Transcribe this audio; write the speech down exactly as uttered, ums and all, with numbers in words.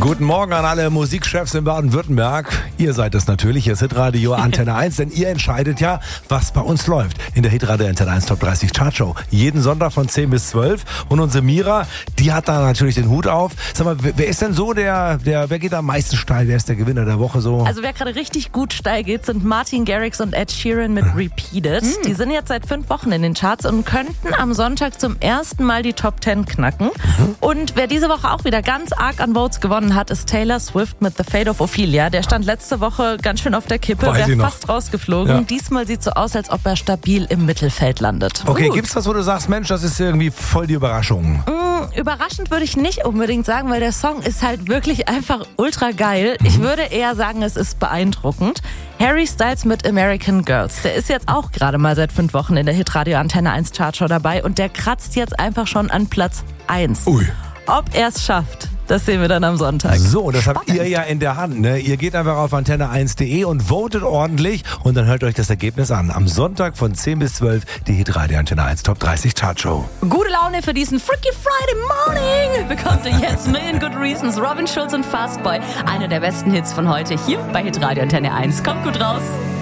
Guten Morgen an alle Musikchefs in Baden-Württemberg. Ihr seid es natürlich, hier ist Hitradio Antenne eins, denn ihr entscheidet ja, was bei uns läuft in der Hitradio Antenne eins Top dreißig Chartshow. Jeden Sonntag von zehn bis zwölf. Und unsere Mira, die hat da natürlich den Hut auf. Sag mal, wer ist denn so der, der wer geht am meisten steil? Wer ist der Gewinner der Woche so? Also wer gerade richtig gut steil geht, sind Martin Garrix und Ed Sheeran mit Repeated. Mhm. Die sind jetzt seit fünf Wochen in den Charts und könnten am Sonntag zum ersten Mal die Top zehn knacken. Mhm. Und wer diese Woche auch wieder ganz arg an Votes gewonnen hat, ist Taylor Swift mit The Fate of Ophelia. Der stand letzte Woche ganz schön auf der Kippe, wäre fast rausgeflogen. Ja. Diesmal sieht so aus, als ob er stabil im Mittelfeld landet. Okay, uh. gibt's was, wo du sagst, Mensch, das ist irgendwie voll die Überraschung? Mm, überraschend würde ich nicht unbedingt sagen, weil der Song ist halt wirklich einfach ultra geil. Mhm. Ich würde eher sagen, es ist beeindruckend. Harry Styles mit American Girls. Der ist jetzt auch gerade mal seit fünf Wochen in der Hitradio Antenne eins Chartshow dabei und der kratzt jetzt einfach schon an Platz eins. Ui. Ob er es schafft, das sehen wir dann am Sonntag. So, das habt ihr ja in der Hand. Ne? Ihr geht einfach auf antenne eins punkt de und votet ordentlich und dann hört euch das Ergebnis an. Am Sonntag von zehn bis zwölf die Hitradio Antenne eins Top dreißig Chartshow. Gute Laune für diesen Freaky Friday Morning bekommt ihr jetzt Million Good Reasons, Robin Schulz und Fastboy. Einer der besten Hits von heute hier bei Hitradio Antenne eins. Kommt gut raus.